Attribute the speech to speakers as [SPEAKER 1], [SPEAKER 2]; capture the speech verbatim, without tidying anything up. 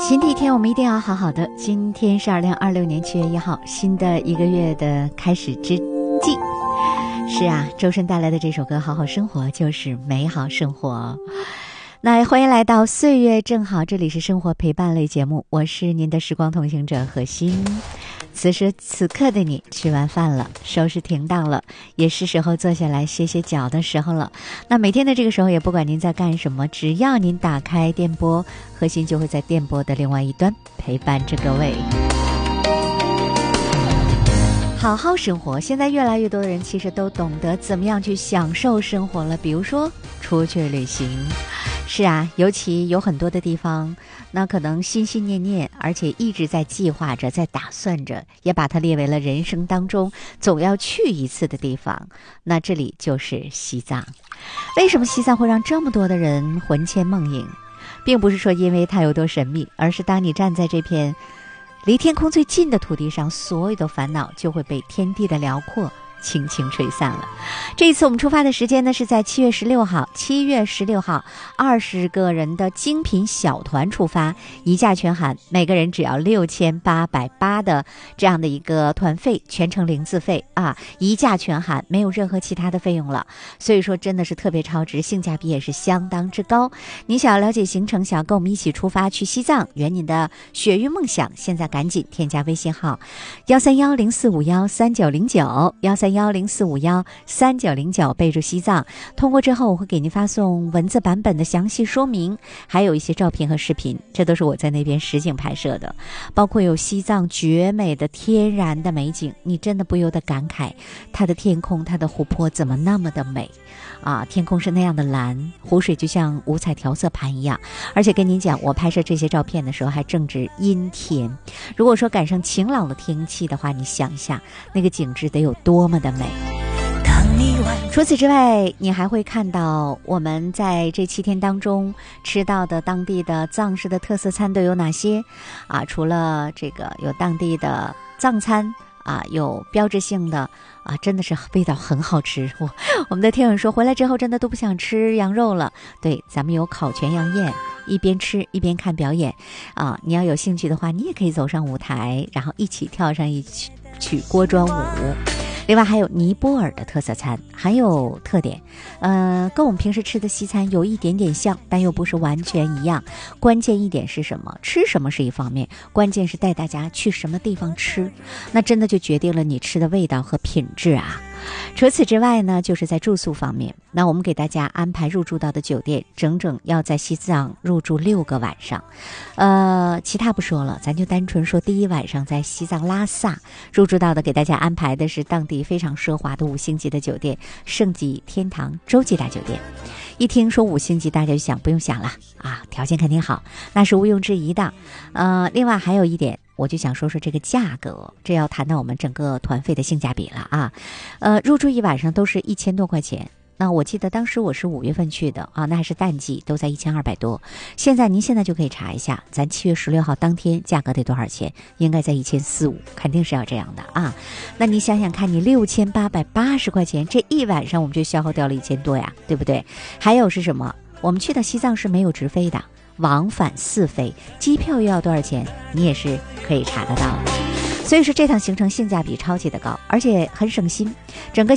[SPEAKER 1] 新的一天我们一定要好好的。今天是二零二六年七月一号，新的一个月的开始之际。是啊，周深带来的这首歌《好好生活》就是美好生活。那欢迎来到岁月正好，这里是生活陪伴类节目，我是您的时光同行者何欣。此时此刻的你吃完饭了，收拾停当了，也是时候坐下来歇歇脚的时候了。那每天的这个时候，也不管您在干什么，只要您打开电波，何欣就会在电波的另外一端陪伴着各位。好好生活，现在越来越多的人其实都懂得怎么样去享受生活了，比如说出去旅行。是啊，尤其有很多的地方，那可能心心念念，而且一直在计划着，在打算着，也把它列为了人生当中总要去一次的地方。那这里就是西藏。为什么西藏会让这么多的人魂牵梦萦？并不是说因为它有多神秘，而是当你站在这片离天空最近的土地上，所有的烦恼就会被天地的辽阔轻轻吹散了。这一次我们出发的时间呢是在七月十六号，七月十六号，二十个人的精品小团出发，一价全含，每个人只要六千八百八的这样的一个团费，全程零自费啊，一价全含，没有任何其他的费用了。所以说真的是特别超值，性价比也是相当之高。你想要了解行程，想要跟我们一起出发去西藏圆你的雪域梦想，现在赶紧添加微信号幺三幺零四五幺三九零九幺三幺零四五幺三九零九，备注西藏。通过之后，我会给您发送文字版本的详细说明，还有一些照片和视频，这都是我在那边实景拍摄的，包括有西藏绝美的天然的美景，你真的不由得感慨，它的天空，它的湖泊怎么那么的美啊！天空是那样的蓝，湖水就像五彩调色盘一样。而且跟您讲，我拍摄这些照片的时候还正值阴天，如果说赶上晴朗的天气的话，你想一下那个景致得有多么的美。除此之外，你还会看到我们在这七天当中吃到的当地的藏式的特色餐都有哪些啊？除了这个有当地的藏餐啊，有标志性的啊，真的是味道很好吃。我我们的听友说回来之后真的都不想吃羊肉了。对，咱们有烤全羊宴，一边吃一边看表演啊。你要有兴趣的话，你也可以走上舞台，然后一起跳上一曲曲锅庄舞。另外还有尼泊尔的特色餐，还有特点，呃，跟我们平时吃的西餐有一点点像，但又不是完全一样。关键一点是什么？吃什么是一方面，关键是带大家去什么地方吃，那真的就决定了你吃的味道和品质啊。除此之外呢，就是在住宿方面，那我们给大家安排入住到的酒店，整整要在西藏入住六个晚上。呃，其他不说了，咱就单纯说第一晚上在西藏拉萨入住到的，给大家安排的是当地非常奢华的五星级的酒店——圣吉天堂洲际大酒店。一听说五星级，大家就想不用想了啊，条件肯定好，那是毋庸置疑的。呃，另外还有一点，我就想说说这个价格，这要谈到我们整个团费的性价比了啊。呃，入住一晚上都是一千多块钱。那我记得当时我是五月份去的啊，那还是淡季，都在一千二百多。现在您现在就可以查一下，咱七月十六号当天价格得多少钱？应该在一千四五，肯定是要这样的啊。那你想想看，你六千八百八十块钱，这一晚上我们就消耗掉了一千多呀，对不对？还有是什么？我们去到西藏是没有直飞的，往返四飞，机票又要多少钱？你也是可以查得到的。所以说这趟行程性价比超级的高，而且很省心，整个